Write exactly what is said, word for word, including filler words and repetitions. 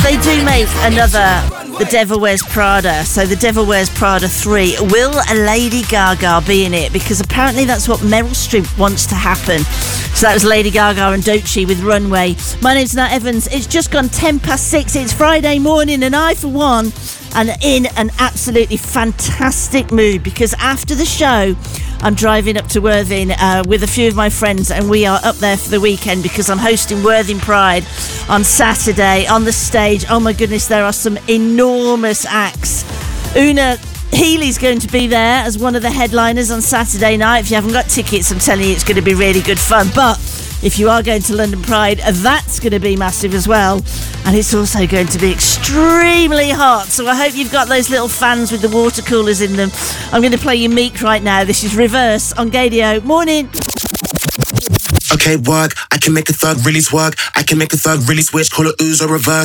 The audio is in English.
They do make another The Devil Wears Prada. So The Devil Wears Prada three. Will a Lady Gaga be in it? Because apparently that's what Meryl Streep wants to happen. So that was Lady Gaga and Doechii with Runway. My name's Nat Evans. It's just gone ten past six. It's Friday morning and I, for one, am in an absolutely fantastic mood because after the show, I'm driving up to Worthing uh, with a few of my friends and we are up there for the weekend because I'm hosting Worthing Pride on Saturday on the stage. Oh my goodness, there are some enormous acts. Una Healy's going to be there as one of the headliners on Saturday night. If you haven't got tickets, I'm telling you it's going to be really good fun. But if you are going to London Pride, that's going to be massive as well. And it's also going to be extremely hot. So I hope you've got those little fans with the water coolers in them. I'm going to play you Meek right now. This is Reverse on Gadio. Morning. Okay, work. I can make a thug really work. I can make a thug really switch. Call it ooze or reverse.